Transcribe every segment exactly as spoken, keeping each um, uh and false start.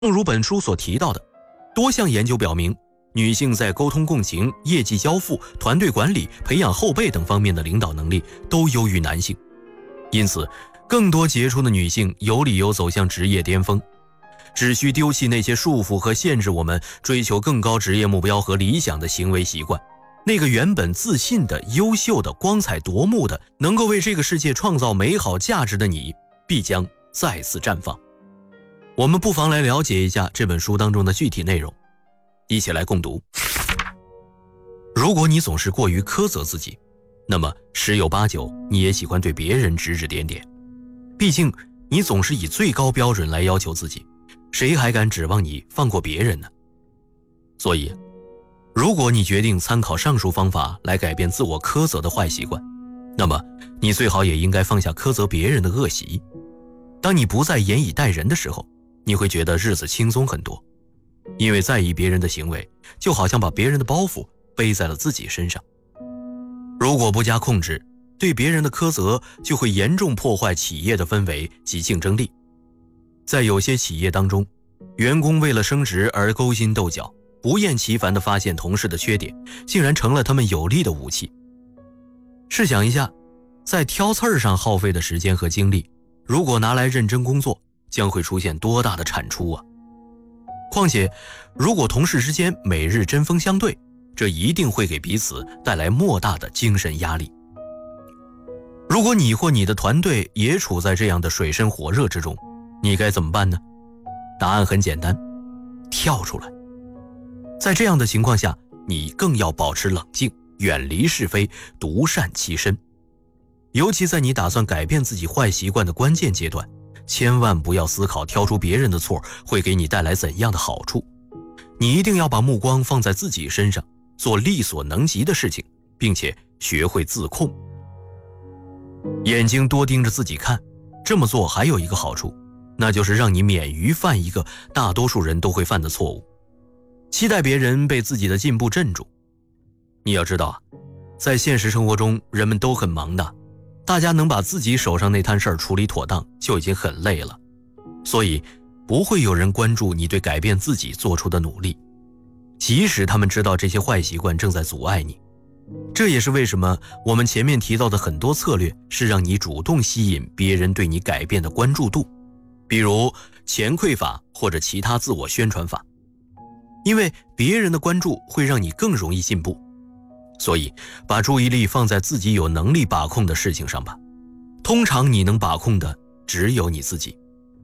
正如本书所提到的，多项研究表明，女性在沟通共情、业绩交付、团队管理、培养后辈等方面的领导能力都优于男性。因此，更多杰出的女性有理由走向职业巅峰。只需丢弃那些束缚和限制我们追求更高职业目标和理想的行为习惯，那个原本自信的、优秀的、光彩夺目的，能够为这个世界创造美好价值的你，必将再次绽放。我们不妨来了解一下这本书当中的具体内容，一起来共读。如果你总是过于苛责自己，那么十有八九你也喜欢对别人指指点点。毕竟你总是以最高标准来要求自己，谁还敢指望你放过别人呢？所以，如果你决定参考上述方法来改变自我苛责的坏习惯，那么你最好也应该放下苛责别人的恶习。当你不再严以待人的时候，你会觉得日子轻松很多，因为在意别人的行为，就好像把别人的包袱背在了自己身上。如果不加控制，对别人的苛责就会严重破坏企业的氛围及竞争力。在有些企业当中，员工为了升职而勾心斗角，不厌其烦地发现同事的缺点，竟然成了他们有力的武器。试想一下，在挑刺儿上耗费的时间和精力，如果拿来认真工作，将会出现多大的产出啊！况且，如果同事之间每日针锋相对，这一定会给彼此带来莫大的精神压力。如果你或你的团队也处在这样的水深火热之中，你该怎么办呢？答案很简单，跳出来。在这样的情况下，你更要保持冷静，远离是非，独善其身。尤其在你打算改变自己坏习惯的关键阶段，千万不要思考挑出别人的错会给你带来怎样的好处。你一定要把目光放在自己身上，做力所能及的事情，并且学会自控。眼睛多盯着自己看，这么做还有一个好处，那就是让你免于犯一个大多数人都会犯的错误，期待别人被自己的进步镇住。你要知道啊，在现实生活中，人们都很忙的，大家能把自己手上那摊事儿处理妥当就已经很累了，所以不会有人关注你对改变自己做出的努力，即使他们知道这些坏习惯正在阻碍你。这也是为什么我们前面提到的很多策略是让你主动吸引别人对你改变的关注度，比如前馈法或者其他自我宣传法。因为别人的关注会让你更容易进步，所以把注意力放在自己有能力把控的事情上吧。通常你能把控的只有你自己。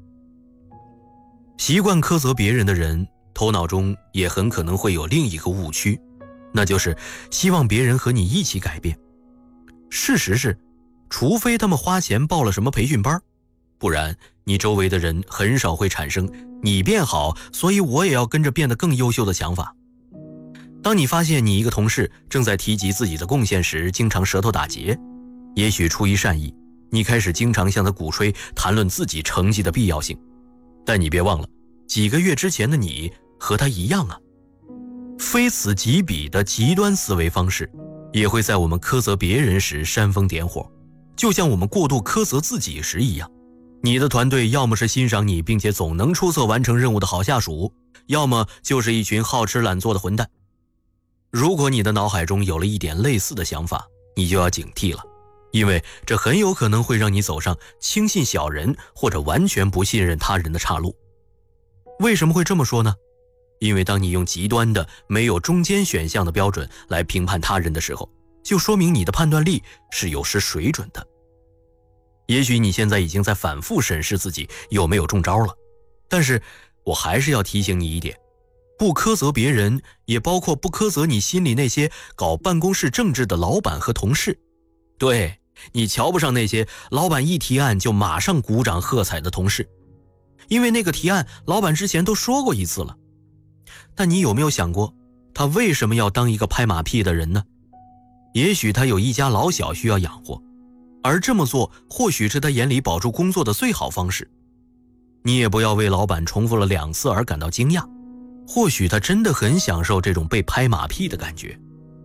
习惯苛责别人的人，头脑中也很可能会有另一个误区，那就是希望别人和你一起改变。事实是，除非他们花钱报了什么培训班，不然你周围的人很少会产生你变好，所以我也要跟着变得更优秀的想法。当你发现你一个同事正在提及自己的贡献时经常舌头打结，也许出于善意，你开始经常向他鼓吹谈论自己成绩的必要性，但你别忘了，几个月之前的你和他一样啊。非此即彼的极端思维方式也会在我们苛责别人时煽风点火，就像我们过度苛责自己时一样。你的团队要么是欣赏你并且总能出色完成任务的好下属，要么就是一群好吃懒做的混蛋。如果你的脑海中有了一点类似的想法，你就要警惕了，因为这很有可能会让你走上轻信小人或者完全不信任他人的岔路。为什么会这么说呢？因为当你用极端的没有中间选项的标准来评判他人的时候，就说明你的判断力是有失水准的。也许你现在已经在反复审视自己有没有中招了，但是我还是要提醒你一点，不苛责别人，也包括不苛责你心里那些搞办公室政治的老板和同事。对，你瞧不上那些老板一提案就马上鼓掌喝彩的同事，因为那个提案老板之前都说过一次了。但你有没有想过，他为什么要当一个拍马屁的人呢？也许他有一家老小需要养活，而这么做或许是他眼里保住工作的最好方式。你也不要为老板重复了两次而感到惊讶，或许他真的很享受这种被拍马屁的感觉。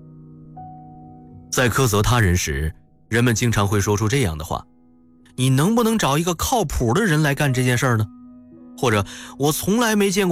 在苛责他人时，人们经常会说出这样的话：你能不能找一个靠谱的人来干这件事儿呢？ 或者我从来没见过